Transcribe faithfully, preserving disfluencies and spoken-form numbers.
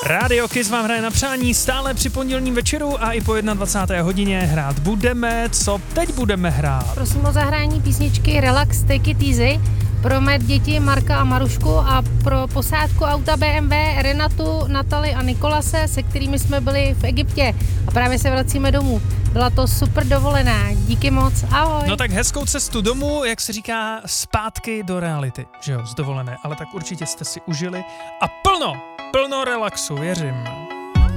Radio Kiss vám hraje na přání stále při pondělním večeru a i po dvacáté jedné hodině hrát budeme. Co teď budeme hrát? Prosím o zahrání písničky Relax, Take It Easy pro mé děti Marka a Marušku a pro posádku auta bé em vé Renatu, Natali a Nikolase, se kterými jsme byli v Egyptě a právě se vracíme domů. Byla to super dovolená, díky moc, ahoj. No tak hezkou cestu domů, jak se říká, zpátky do reality, že jo, z dovolené, ale tak určitě jste si užili a plno, plno relaxu, věřím.